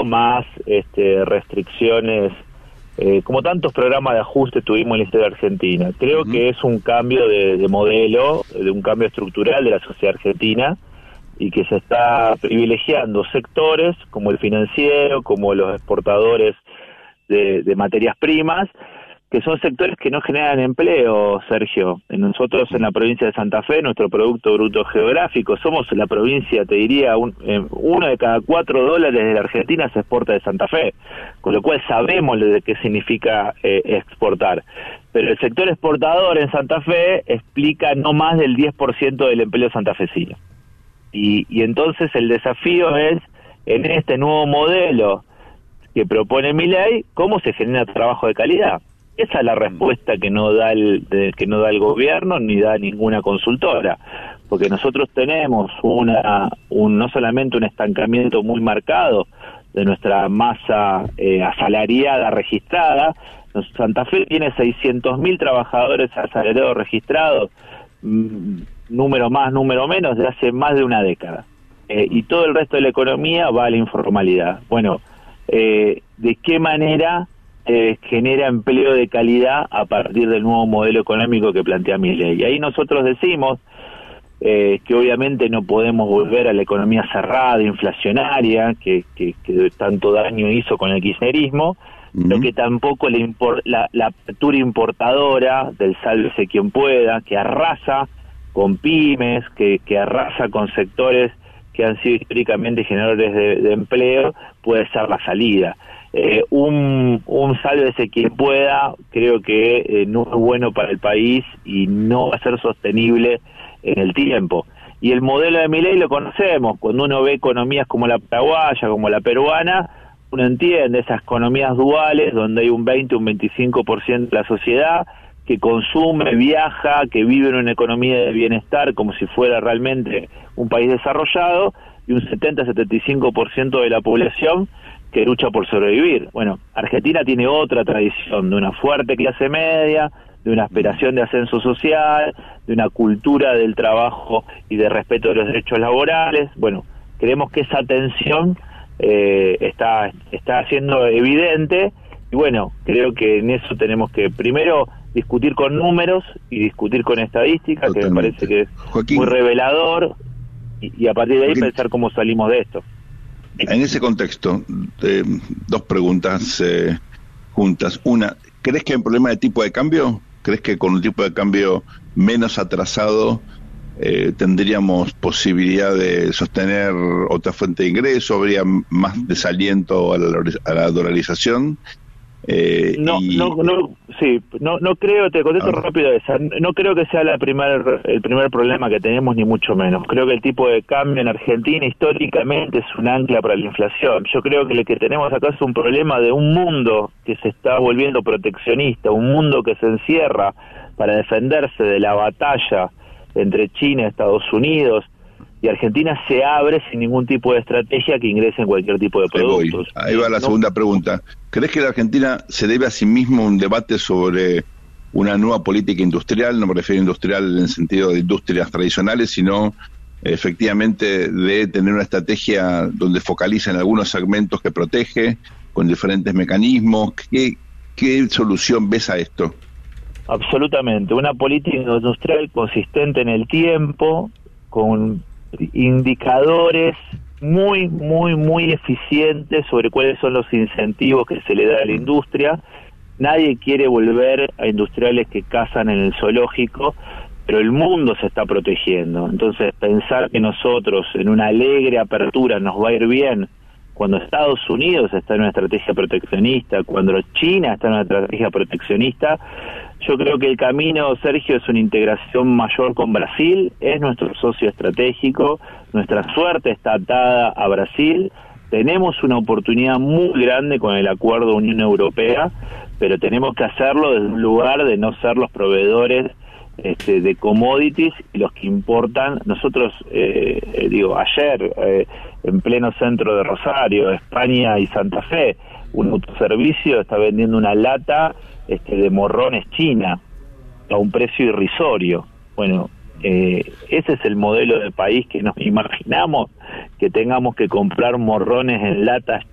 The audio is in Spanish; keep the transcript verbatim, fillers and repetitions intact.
más este, restricciones, eh, como tantos programas de ajuste tuvimos en la historia argentina. Creo uh-huh. que es un cambio de, de modelo, de un cambio estructural de la sociedad argentina, y que se está privilegiando sectores como el financiero, como los exportadores de, de materias primas, que son sectores que no generan empleo, Sergio. Nosotros en la provincia de Santa Fe, nuestro Producto Bruto Geográfico, somos la provincia, te diría, un, eh, uno de cada cuatro dólares de la Argentina se exporta de Santa Fe, con lo cual sabemos de qué significa eh, exportar. Pero el sector exportador en Santa Fe explica no más del diez por ciento del empleo santafesino. Y, y entonces el desafío es, en este nuevo modelo que propone Milei, ¿cómo se genera trabajo de calidad? Esa es la respuesta que no da el de, que no da el gobierno ni da ninguna consultora, porque nosotros tenemos una un no solamente un estancamiento muy marcado de nuestra masa eh, asalariada registrada. Santa Fe tiene seiscientos mil trabajadores asalariados registrados, mmm, número más, número menos, de hace más de una década, eh, y todo el resto de la economía va a la informalidad. Bueno, eh, ¿de qué manera Eh, genera empleo de calidad a partir del nuevo modelo económico que plantea Milei? Y ahí nosotros decimos eh, que obviamente no podemos volver a la economía cerrada, inflacionaria, que, que, que tanto daño hizo con el kirchnerismo, uh-huh. pero que tampoco la, impor, la, la apertura importadora del sálvese quien pueda, que arrasa con pymes, que, que arrasa con sectores que han sido históricamente generadores de, de empleo, puede ser la salida. Eh, un, un sálvese quien pueda, creo que eh, no es bueno para el país y no va a ser sostenible en el tiempo. Y el modelo de Milei lo conocemos, cuando uno ve economías como la paraguaya, como la peruana, uno entiende esas economías duales donde hay un veinte, un veinticinco por ciento de la sociedad que consume, viaja, que vive en una economía de bienestar como si fuera realmente un país desarrollado, y un setenta, setenta y cinco por ciento de la población que lucha por sobrevivir. Bueno, Argentina tiene otra tradición de una fuerte clase media, de una aspiración de ascenso social, de una cultura del trabajo y de respeto de los derechos laborales. Bueno, creemos que esa tensión eh, está, está siendo evidente, y bueno, creo que en eso tenemos que primero discutir con números y discutir con estadísticas, que me parece que es Joaquín, muy revelador, y, y a partir de ahí Joaquín, pensar cómo salimos de esto. En ese contexto, eh, dos preguntas eh, juntas. Una, ¿crees que hay un problema de tipo de cambio? ¿Crees que con un tipo de cambio menos atrasado eh, tendríamos posibilidad de sostener otra fuente de ingreso? ¿Habría más desaliento a la, a la dolarización? Eh, no, y... no, no, sí, no, no creo, te contesto ah. rápido esa, no creo que sea la primer, el primer problema que tenemos, ni mucho menos. Creo que el tipo de cambio en Argentina históricamente es un ancla para la inflación. Yo creo que lo que tenemos acá es un problema de un mundo que se está volviendo proteccionista, un mundo que se encierra para defenderse de la batalla entre China y Estados Unidos, y Argentina se abre sin ningún tipo de estrategia que ingrese en cualquier tipo de productos. Ahí, Ahí va la no, segunda pregunta. ¿Crees que la Argentina se debe a sí mismo un debate sobre una nueva política industrial? No me refiero a industrial en el sentido de industrias tradicionales, sino efectivamente de tener una estrategia donde focaliza en algunos segmentos que protege, con diferentes mecanismos. ¿Qué, qué solución ves a esto? Absolutamente. Una política industrial consistente en el tiempo, con indicadores muy, muy, muy eficientes sobre cuáles son los incentivos que se le da a la industria. Nadie quiere volver a industriales que cazan en el zoológico, pero el mundo se está protegiendo. Entonces, pensar que nosotros en una alegre apertura nos va a ir bien, cuando Estados Unidos está en una estrategia proteccionista, cuando China está en una estrategia proteccionista, yo creo que el camino, Sergio, es una integración mayor con Brasil, es nuestro socio estratégico, nuestra suerte está atada a Brasil, tenemos una oportunidad muy grande con el acuerdo Unión Europea, pero tenemos que hacerlo desde un lugar de no ser los proveedores este, de commodities y los que importan. Nosotros, eh, eh, digo, ayer, eh, en pleno centro de Rosario, España y Santa Fe, un autoservicio está vendiendo una lata este, de morrones China a un precio irrisorio. Bueno, eh, ese es el modelo de país que nos imaginamos, que tengamos que comprar morrones en latas